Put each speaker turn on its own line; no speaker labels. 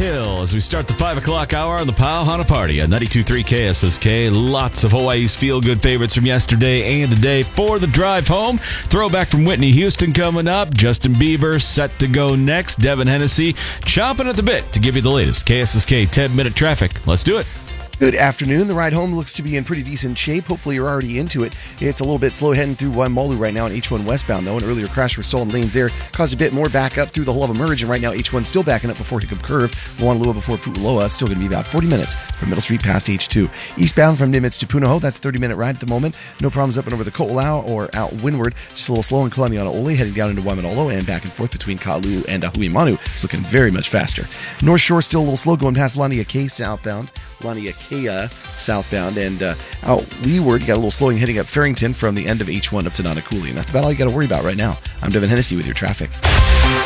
Hill as we start the 5 o'clock hour on the Pauhana Party at 92.3 KSSK. Lots of Hawaii's feel-good favorites from yesterday and the day for the drive home. Throwback from Whitney Houston coming up. Justin Bieber set to go next. Devin Hennessy chomping at the bit to give you the latest KSSK 10-minute traffic. Let's do it.
Good afternoon. The ride home looks to be in pretty decent shape. Hopefully you're already into it. It's a little bit slow heading through Waimalu right now on H1 westbound, though. An earlier crash for stolen lanes there caused a bit more backup through the Hau'oli Merge, and right now H1 still backing up before Hickam Curve. Moanalua before Pu'uloa. It's still going to be about 40 minutes from Middle Street past H2. Eastbound from Nimitz to Punahou, that's a 30-minute ride at the moment. No problems up and over the Ko'olau or out windward. Just a little slow in Kalanianaole, heading down into Waimanalo and back and forth between Ka'aluu and Ahuimanu. It's looking very much faster. North Shore still a little slow going past Laniakea southbound. And out leeward, you got a little slowing heading up Farrington from the end of H1 up to Nanakuli. And that's about all you got to worry about right now. I'm Devin Hennessy with your traffic.